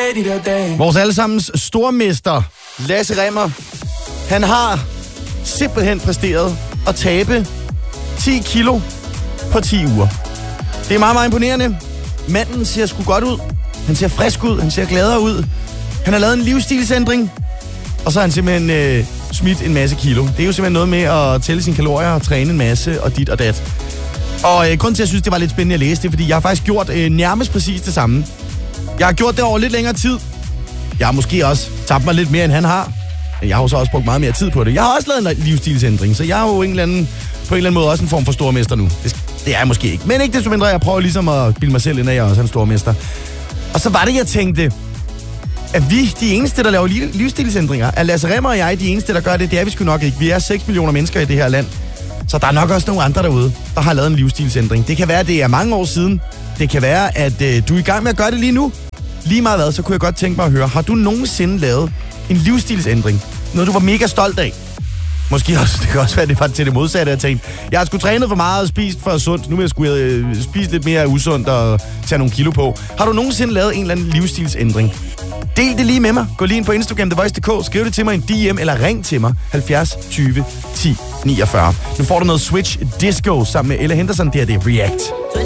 de der dage. Vores allesammens stormester, Lasse Rimmer, han har simpelthen præsteret at tabe 10 kilo på 10 uger. Det er meget, meget imponerende. Manden ser sgu godt ud. Han ser frisk ud. Han ser gladere ud. Han har lavet en livsstilsændring. Og så har han simpelthen smidt en masse kilo. Det er jo simpelthen noget med at tælle sine kalorier og træne en masse og dit og dat. Og grunden til, at jeg synes, det var lidt spændende at læse det, fordi jeg har faktisk gjort nærmest præcis det samme. Jeg har gjort det over lidt længere tid. Jeg har måske også tabt mig lidt mere, end han har. Men jeg har jo så også brugt meget mere tid på det. Jeg har også lavet en livsstilsændring, så jeg er jo på en eller anden måde også en form for stormester nu. Det er jeg måske ikke. Men ikke desto mindre, jeg prøver ligesom at bilde mig selv ind, at jeg også er en stormester. Og så var det, jeg tænkte, at vi de eneste, der laver livsstilsændringer, er Lasse Rimmer og jeg de eneste, der gør det. Det er vi sgu nok ikke. Vi er 6 millioner mennesker i det her land. Så der er nok også nogle andre derude, der har lavet en livsstilsændring. Det kan være, at det er mange år siden. Det kan være, at du er i gang med at gøre det lige nu. Lige meget hvad, så kunne jeg godt tænke mig at høre, har du nogensinde lavet en livsstilsændring? Noget, du var mega stolt af? Måske også, det kan også være, det var til det modsatte, jeg tænkte. Jeg har sgu trænet for meget og spist for sundt. Nu vil jeg sgu spise lidt mere usundt og tage nogle kilo på. Har du nogensinde lavet en eller anden livsstilsændring? Del det lige med mig. Gå lige ind på Instagram, TheVoice.dk. Skriv det til mig i en DM, eller ring til mig. 70 20 10 49. Nu får du noget Switch Disco sammen med Ella Henderson. Det her, det er React.